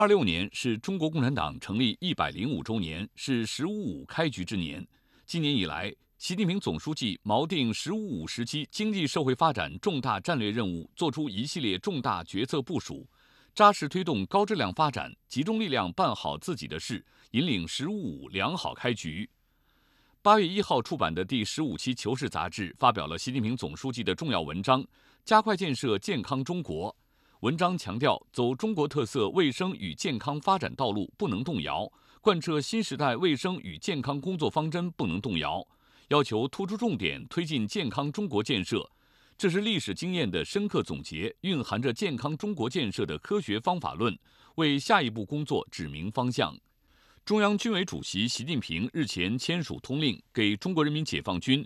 2026年是中国共产党成立105周年，是“十五五”开局之年。今年以来，习近平总书记锚定“十五五”时期经济社会发展重大战略任务，作出一系列重大决策部署，扎实推动高质量发展，集中力量办好自己的事，引领“十五五”良好开局。8月1号出版的第15期《求是》杂志发表了习近平总书记的重要文章，加快建设健康中国。文章强调，走中国特色卫生与健康发展道路不能动摇，贯彻新时代卫生与健康工作方针不能动摇，要求突出重点推进健康中国建设。这是历史经验的深刻总结，蕴含着健康中国建设的科学方法论，为下一步工作指明方向。中央军委主席习近平日前签署通令，给中国人民解放军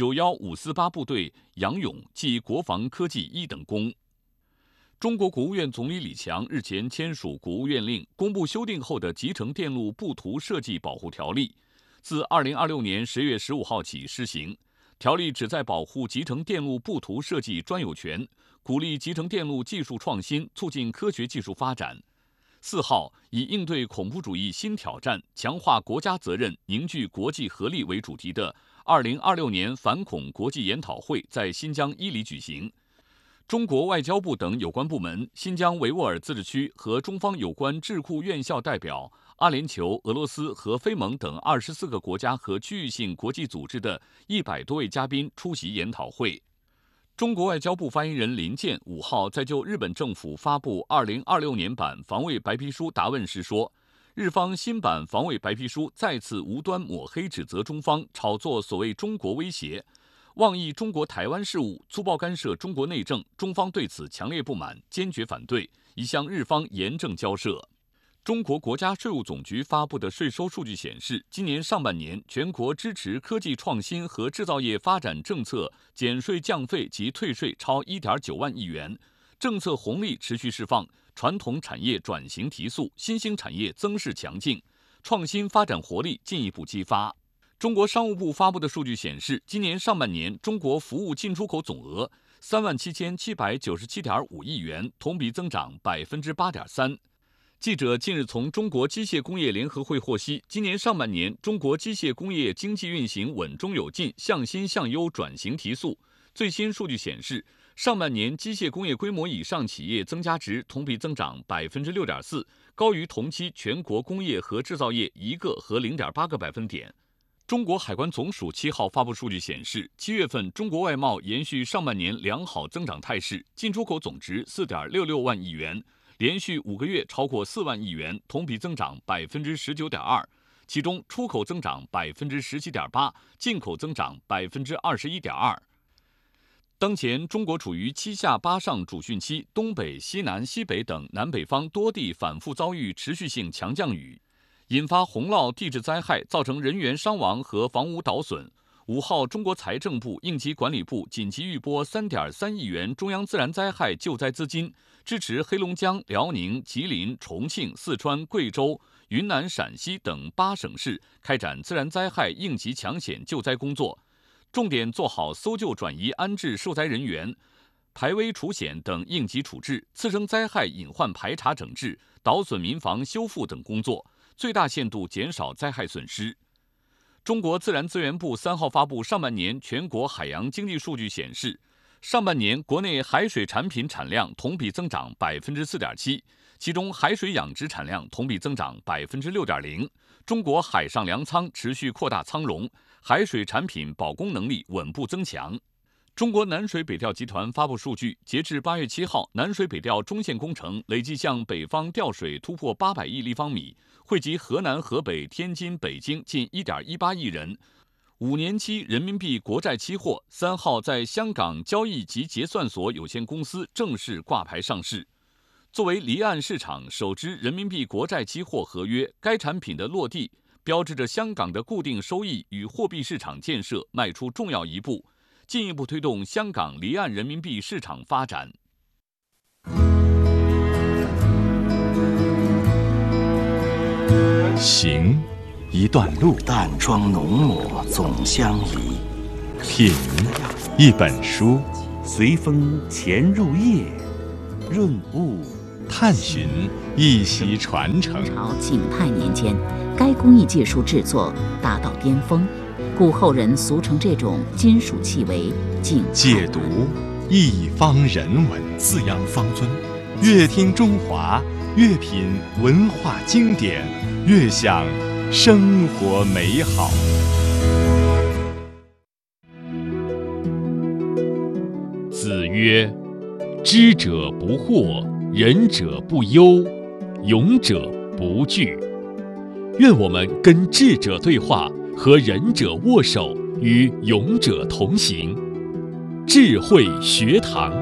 91548部队杨勇记国防科技1等功。中国国务院总理李强日前签署国务院令，公布修订后的《集成电路布图设计保护条例》，自2026年10月15号起施行。条例旨在保护集成电路布图设计专有权，鼓励集成电路技术创新，促进科学技术发展。4号，以应对恐怖主义新挑战、强化国家责任、凝聚国际合力为主题的2026年反恐国际研讨会在新疆伊犁举行。中国外交部等有关部门、新疆维吾尔自治区和中方有关智库院校代表、阿联酋、俄罗斯和非盟等24个国家和区域性国际组织的100多位嘉宾出席研讨会。中国外交部发言人林健5号在就日本政府发布2026年版防卫白皮书答问时说，日方新版防卫白皮书再次无端抹黑指责中方炒作所谓中国威胁，妄议中国台湾事务，粗暴干涉中国内政，中方对此强烈不满，坚决反对，已向日方严正交涉。中国国家税务总局发布的税收数据显示，今年上半年全国支持科技创新和制造业发展政策减税降费及退税超1.9万亿元，政策红利持续释放，传统产业转型提速，新兴产业增势强劲，创新发展活力进一步激发。中国商务部发布的数据显示，今年上半年中国服务进出口总额37797.5亿元，同比增长8.3%。记者近日从中国机械工业联合会获悉，今年上半年中国机械工业经济运行稳中有进，向新向优转型提速。最新数据显示，上半年机械工业规模以上企业增加值同比增长6.4%，高于同期全国工业和制造业1个和0.8个百分点。中国海关总署7号发布数据显示，7月份中国外贸延续上半年良好增长态势，进出口总值4.66万亿元。连续5个月超过4万亿元，同比增长19.2%，其中出口增长17.8%，进口增长21.2%。当前中国处于7下8上主汛期，东北、西南、西北等南北方多地反复遭遇持续性强降雨，引发洪涝地质灾害，造成人员伤亡和房屋倒损。5号，中国财政部、应急管理部紧急预拨3.3亿元中央自然灾害救灾资金，支持黑龙江、辽宁、吉林、重庆、四川、贵州、云南、陕西等8省市开展自然灾害应急抢险救灾工作，重点做好搜救转移安置受灾人员、排危除险等应急处置、次生灾害隐患排查整治、倒损民房修复等工作，最大限度减少灾害损失。中国自然资源部3号发布上半年全国海洋经济数据显示，上半年国内海水产品产量同比增长4.7%，其中海水养殖产量同比增长6.0%。中国海上粮仓持续扩大仓容，海水产品保供能力稳步增强。中国南水北调集团发布数据，截至8月7号，南水北调中线工程累计向北方调水突破800亿立方米，惠及河南、河北、天津、北京近1.18亿人。5年期人民币国债期货3号在香港交易及结算所有限公司正式挂牌上市。作为离岸市场首支人民币国债期货合约，该产品的落地标志着香港的固定收益与货币市场建设迈出重要一步，进一步推动香港离岸人民币市场发展。 行，一段路； 淡妆浓抹总相宜。 品，一本书； 随风潜入夜，润物探寻，一袭传承。 朝景泰年间，该工艺技术制作达到巅峰，故后人俗称这种金属器为景泰。 解读一方人文， 四羊方尊， 越听中华，越品文化经典，越享生活美好。 子曰：知者不惑，仁者不忧，勇者不惧。愿我们跟智者对话，和仁者握手，与勇者同行。智慧学堂。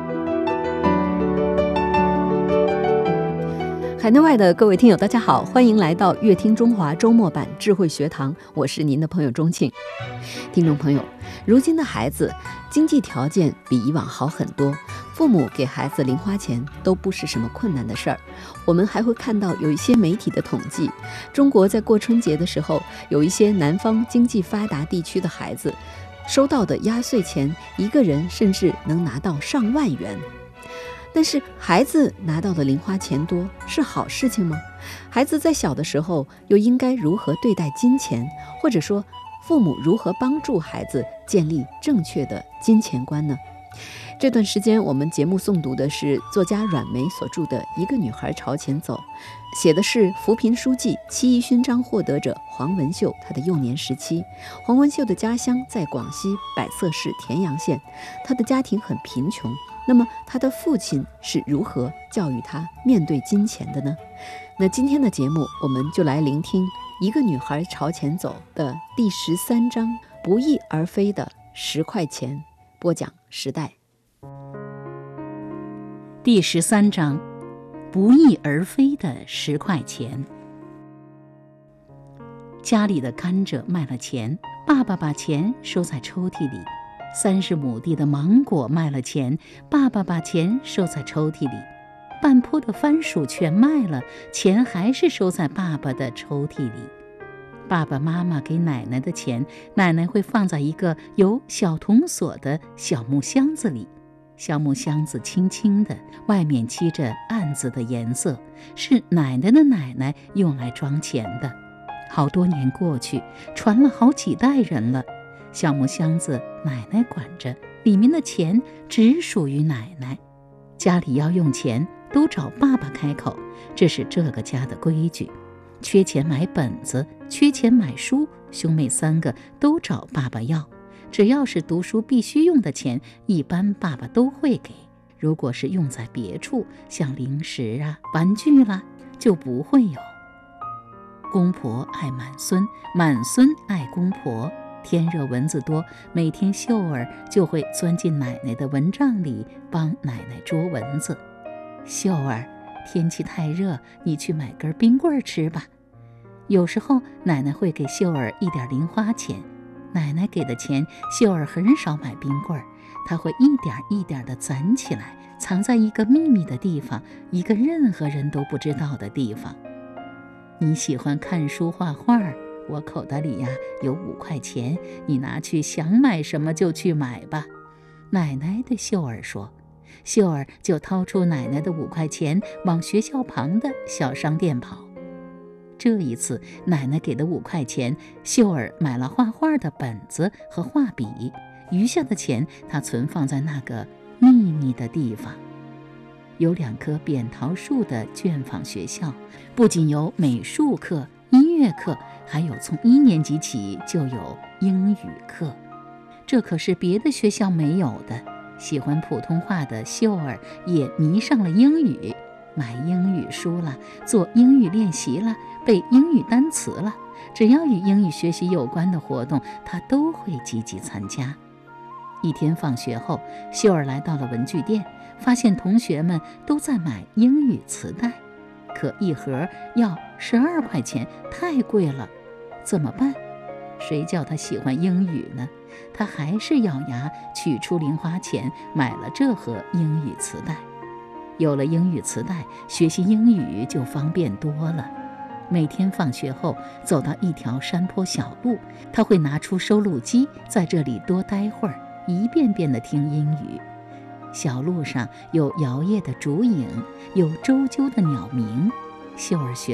海内外的各位听友大家好，欢迎来到乐听中华周末版智慧学堂，我是您的朋友钟庆。听众朋友，如今的孩子经济条件比以往好很多，父母给孩子零花钱都不是什么困难的事儿。我们还会看到有一些媒体的统计，中国在过春节的时候，有一些南方经济发达地区的孩子收到的压岁钱，一个人甚至能拿到上万元。但是孩子拿到的零花钱多是好事情吗？孩子在小的时候又应该如何对待金钱，或者说父母如何帮助孩子建立正确的金钱观呢？这段时间我们节目诵读的是作家阮梅所著的《一个女孩朝前走》，写的是扶贫书记、七一勋章获得者黄文秀她的幼年时期。黄文秀的家乡在广西百色市田阳县，她的家庭很贫穷，那么她的父亲是如何教育她面对金钱的呢？那今天的节目我们就来聆听《一个女孩朝前走》的第13章，不翼而飞的10块钱。播讲时代。 第13章，不翼而飞的10块钱。家里的甘蔗卖了钱，爸爸把钱收在抽屉里；30亩地的芒果卖了钱，爸爸把钱收在抽屉里；半坡的番薯全卖了，钱还是收在爸爸的抽屉里。爸爸妈妈给奶奶的钱，奶奶会放在一个有小铜锁的小木箱子里。小木箱子轻轻的，外面漆着暗紫的颜色，是奶奶的奶奶用来装钱的。好多年过去，传了好几代人了。小木箱子奶奶管着，里面的钱只属于奶奶。家里要用钱，都找爸爸开口，这是这个家的规矩。缺钱买本子，缺钱买书，兄妹3个都找爸爸要。只要是读书必须用的钱，一般爸爸都会给。如果是用在别处，像零食啊、玩具啦，就不会有。公婆爱满孙，满孙爱公婆。天热蚊子多，每天秀儿就会钻进奶奶的蚊帐里帮奶奶捉蚊子。秀儿，天气太热，你去买根冰棍吃吧。有时候奶奶会给秀儿一点零花钱，奶奶给的钱，秀儿很少买冰棍，她会一点一点地攒起来，藏在一个秘密的地方，一个任何人都不知道的地方。你喜欢看书画画，我口袋里呀有5块钱，你拿去想买什么就去买吧。奶奶对秀儿说。秀儿就掏出奶奶的5块钱，往学校旁的小商店跑。这一次奶奶给的5块钱，秀儿买了画画的本子和画笔，余下的钱她存放在那个秘密的地方。有2棵扁桃树的卷坊学校，不仅有美术课、音乐课，还有从1年级起就有英语课，这可是别的学校没有的。喜欢普通话的秀儿也迷上了英语，买英语书了，做英语练习了，背英语单词了，只要与英语学习有关的活动，她都会积极参加。一天放学后，秀儿来到了文具店，发现同学们都在买英语磁带，可一盒要12块钱，太贵了，怎么办？谁叫她喜欢英语呢？她还是咬牙取出零花钱，买了这盒英语磁带。有了英语磁带，学习英语就方便多了。每天放学后，走到一条山坡小路，她会拿出收录机，在这里多待会儿，一遍遍地听英语。 小路上有摇曳的竹影，有啁啾的鸟鸣。秀儿学